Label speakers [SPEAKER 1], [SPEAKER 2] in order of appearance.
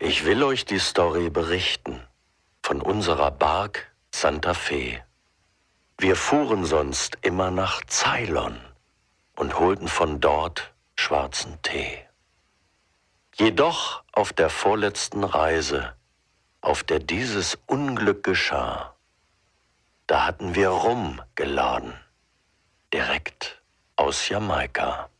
[SPEAKER 1] Ich will euch die Story berichten von unserer Bark Santa Fe. Wir fuhren sonst immer nach Ceylon und holten von dort schwarzen Tee. Jedoch auf der vorletzten Reise, auf der dieses Unglück geschah, da hatten wir Rum geladen, direkt aus Jamaika.